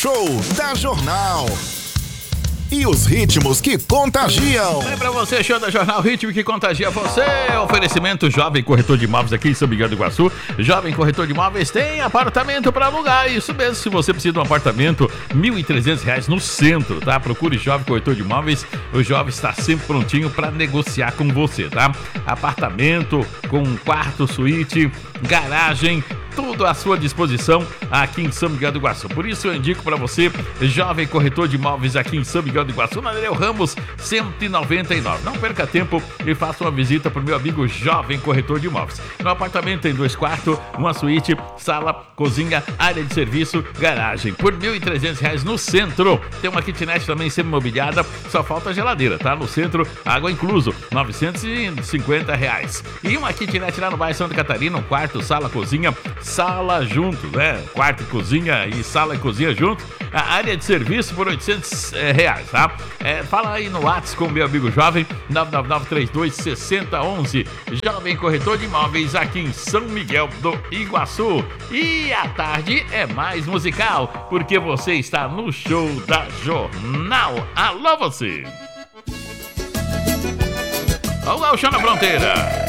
Show da Jornal. E os ritmos que contagiam. Vem pra você, show da Jornal, ritmo que contagia você. Oferecimento Jovem Corretor de Imóveis aqui em São Miguel do Iguaçu. Jovem Corretor de Imóveis tem apartamento pra alugar. Isso mesmo, se você precisa de um apartamento, R$1.300 no centro, tá? Procure Jovem Corretor de Imóveis. O Jovem está sempre prontinho pra negociar com você, tá? Apartamento com quarto, suíte, garagem, tudo à sua disposição aqui em São Miguel do Iguaçu. Por isso eu indico para você, Jovem Corretor de Imóveis aqui em São Miguel do Iguaçu, na Nereu Ramos 199. Não perca tempo e faça uma visita para o meu amigo Jovem Corretor de Imóveis. No apartamento tem 2 quartos, uma suíte, sala, cozinha, área de serviço, garagem. Por R$1.300 no centro. Tem uma kitnet também semi-mobiliada, só falta a geladeira, tá? No centro, água incluso, R$950. E uma kitnet lá no bairro Santa Catarina, um quarto, sala, cozinha, sala junto, né? Quarto, cozinha e sala e cozinha junto. A área de serviço por R$800, tá? Fala aí no WhatsApp com o meu amigo Jovem, 999-32-6011. Jovem Corretor de Imóveis aqui em São Miguel do Iguaçu. E à tarde é mais musical, porque você está no show da Jornal. Alô, você! Olha o Gauchão na Fronteira.